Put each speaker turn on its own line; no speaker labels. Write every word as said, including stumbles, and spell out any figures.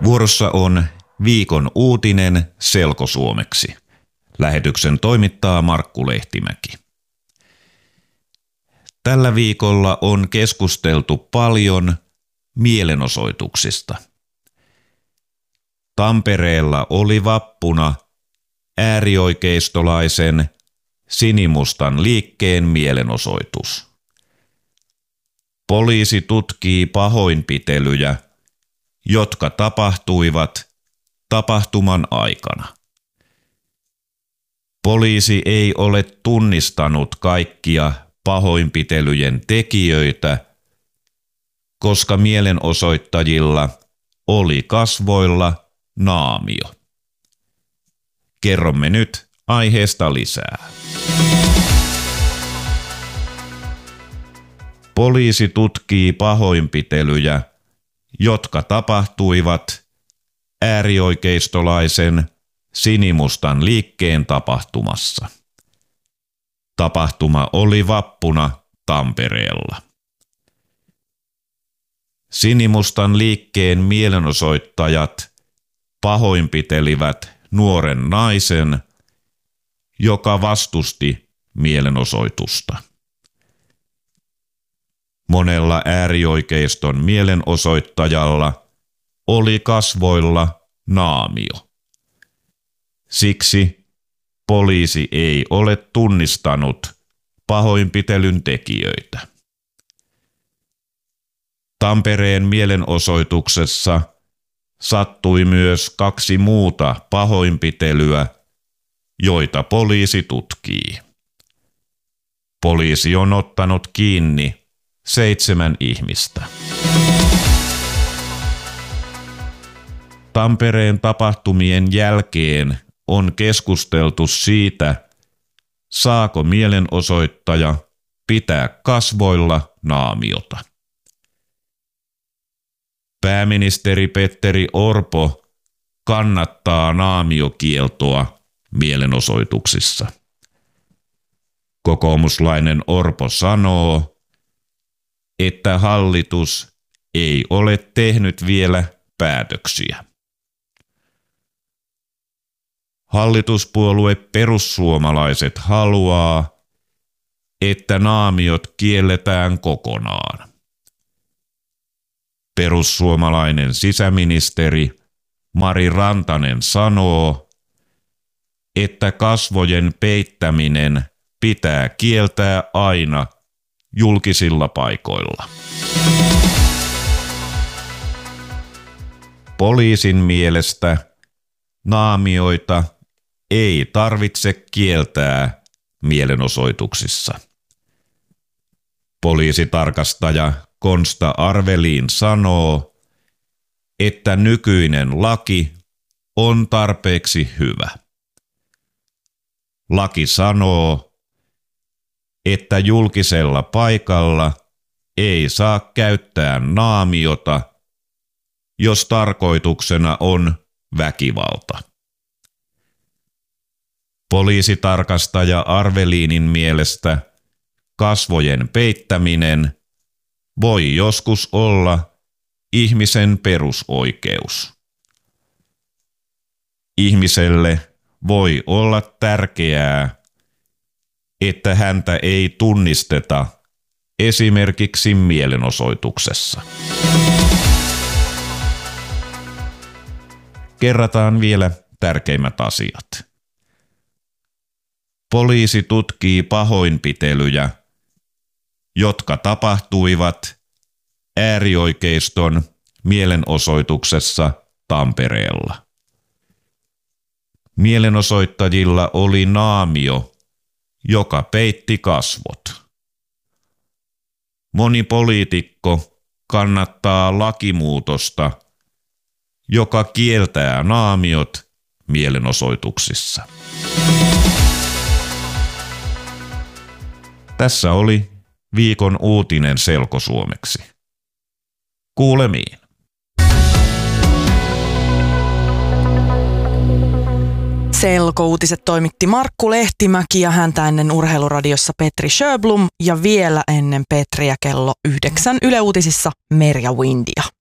Vuorossa on viikon uutinen selkosuomeksi. Lähetyksen toimittaa Markku Lehtimäki. Tällä viikolla on keskusteltu paljon mielenosoituksista. Tampereella oli vappuna äärioikeistolaisen sinimustan liikkeen mielenosoitus. Poliisi tutkii pahoinpitelyjä, jotka tapahtuivat tapahtuman aikana. Poliisi ei ole tunnistanut kaikkia pahoinpitelyjen tekijöitä, koska mielenosoittajilla oli kasvoilla naamio. Kerromme nyt aiheesta lisää. Poliisi tutkii pahoinpitelyjä, jotka tapahtuivat äärioikeistolaisen sinimustan liikkeen tapahtumassa. Tapahtuma oli vappuna Tampereella. Sinimustan liikkeen mielenosoittajat pahoinpitelivät nuoren naisen, joka vastusti mielenosoitusta. Monella äärioikeiston mielenosoittajalla oli kasvoilla naamio. Siksi poliisi ei ole tunnistanut pahoinpitelyn tekijöitä. Tampereen mielenosoituksessa sattui myös kaksi muuta pahoinpitelyä, joita poliisi tutkii. Poliisi on ottanut kiinni seitsemän ihmistä. Tampereen tapahtumien jälkeen on keskusteltu siitä, saako mielenosoittaja pitää kasvoilla naamiota. Pääministeri Petteri Orpo kannattaa naamiokieltoa mielenosoituksissa. Kokoomuslainen Orpo sanoo, että hallitus ei ole tehnyt vielä päätöksiä. Hallituspuolue Perussuomalaiset haluaa, että naamiot kielletään kokonaan. Perussuomalainen sisäministeri Mari Rantanen sanoo, että kasvojen peittäminen pitää kieltää aina julkisilla paikoilla. Poliisin mielestä naamioita ei tarvitse kieltää mielenosoituksissa. Poliisitarkastaja Konsta Arvelin sanoo, että nykyinen laki on tarpeeksi hyvä. Laki sanoo, että julkisella paikalla ei saa käyttää naamiota, jos tarkoituksena on väkivalta. Poliisitarkastaja Arvelinin mielestä kasvojen peittäminen voi joskus olla ihmisen perusoikeus. Ihmiselle voi olla tärkeää, että häntä ei tunnisteta esimerkiksi mielenosoituksessa. Kerrataan vielä tärkeimmät asiat. Poliisi tutkii pahoinpitelyjä, jotka tapahtuivat äärioikeiston mielenosoituksessa Tampereella. Mielenosoittajilla oli naamio, joka peitti kasvot. Moni poliitikko kannattaa lakimuutosta, joka kieltää naamiot mielenosoituksissa. Tässä oli viikon uutinen selkosuomeksi. Kuulemiin.
Selkouutiset toimitti Markku Lehtimäki ja häntä ennen Urheiluradiossa Petri Sjöblom ja vielä ennen Petriä kello yhdeksän Yle Uutisissa Merja Windia.